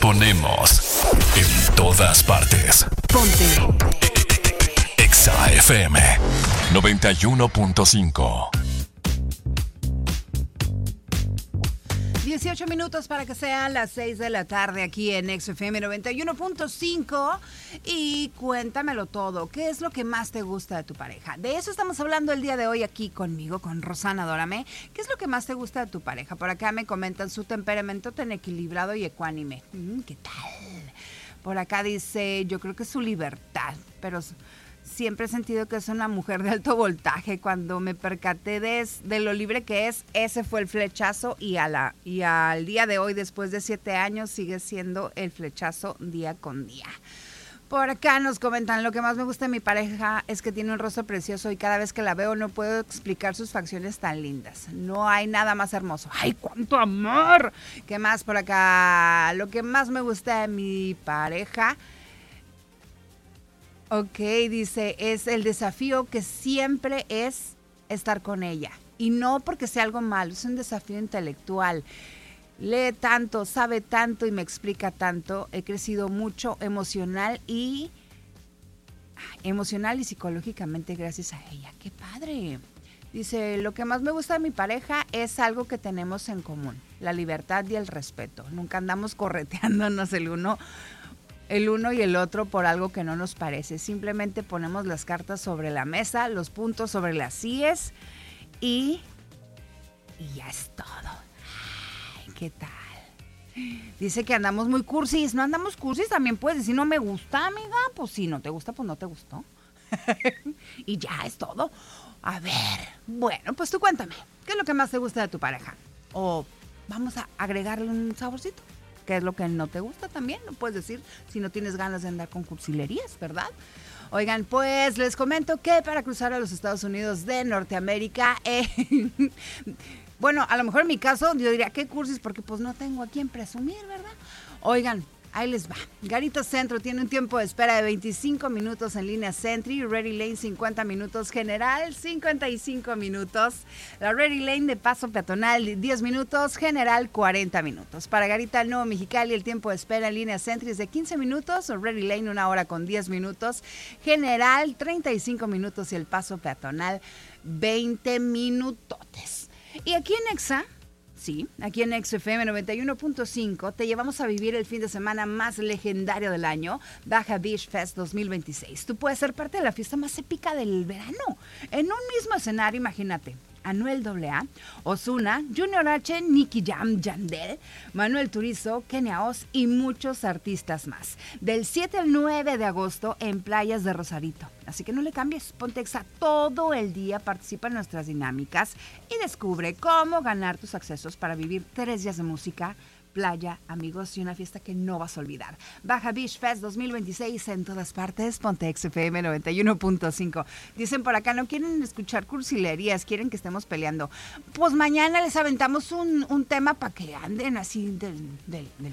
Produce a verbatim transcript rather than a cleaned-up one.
ponemos en todas partes. Ponte Exa F M noventa y uno punto cinco. dieciocho minutos para que sean las seis de la tarde aquí en Exa F M noventa y uno punto cinco. Y cuéntamelo todo. ¿Qué es lo que más te gusta de tu pareja? De eso estamos hablando el día de hoy aquí conmigo, con Rosana Dórame. ¿Qué es lo que más te gusta de tu pareja? Por acá me comentan su temperamento tan equilibrado y ecuánime. Mm, ¿Qué tal? Por acá dice, yo creo que es su libertad, pero siempre he sentido que es una mujer de alto voltaje. Cuando me percaté de, de lo libre que es, ese fue el flechazo y, a la, y al día de hoy, después de siete años, sigue siendo el flechazo día con día. Por acá nos comentan, lo que más me gusta de mi pareja es que tiene un rostro precioso y cada vez que la veo no puedo explicar sus facciones tan lindas. No hay nada más hermoso. ¡Ay, cuánto amor! ¿Qué más por acá? Lo que más me gusta de mi pareja... Ok, dice, es el desafío que siempre es estar con ella. Y no porque sea algo malo, es un desafío intelectual. Lee tanto, sabe tanto y me explica tanto. He crecido mucho emocional y emocional y psicológicamente gracias a ella. ¡Qué padre! Dice, lo que más me gusta de mi pareja es algo que tenemos en común, la libertad y el respeto. Nunca andamos correteándonos el uno el uno y el otro por algo que no nos parece. Simplemente ponemos las cartas sobre la mesa, los puntos sobre las íes y, y ya es todo. Ay, ¿qué tal? Dice que andamos muy cursis. No andamos cursis, también puedes decir no me gusta, amiga. Pues si no te gusta, pues no te gustó. Y ya es todo. A ver, bueno, pues tú cuéntame, ¿qué es lo que más te gusta de tu pareja? O vamos a agregarle un saborcito. ¿Qué es lo que no te gusta también? Lo puedes decir si no tienes ganas de andar con cursilerías, ¿verdad? Oigan, pues les comento que para cruzar a los Estados Unidos de Norteamérica, eh, bueno, a lo mejor en mi caso yo diría, ¿qué cursis? Porque pues no tengo a quién presumir, ¿verdad? Oigan, ahí les va. Garita Centro tiene un tiempo de espera de veinticinco minutos en línea Sentry, Ready Lane cincuenta minutos, General cincuenta y cinco minutos, la Ready Lane de paso peatonal diez minutos, General cuarenta minutos. Para Garita Nuevo Mexicali el tiempo de espera en línea Sentry es de quince minutos, Ready Lane una hora con diez minutos, General treinta y cinco minutos y el paso peatonal veinte minutotes. Y aquí en Exa, sí, aquí en Exa F M noventa y uno punto cinco te llevamos a vivir el fin de semana más legendario del año, Baja Beach Fest dos mil veintiséis. Tú puedes ser parte de la fiesta más épica del verano. En un mismo escenario, imagínate, Anuel A A, Ozuna, Junior H, Nicky Jam, Yandel, Manuel Turizo, Kenia Oz y muchos artistas más. Del siete al nueve de agosto en playas de Rosarito. Así que no le cambies, ponte Exa todo el día, participa en nuestras dinámicas y descubre cómo ganar tus accesos para vivir tres días de música, playa, amigos y una fiesta que no vas a olvidar. Baja Beach Fest dos mil veintiséis en todas partes, ponte Exa F M noventa y uno punto cinco. Dicen por acá, no quieren escuchar cursilerías, quieren que estemos peleando. Pues mañana les aventamos un, un tema para que anden así del, del, del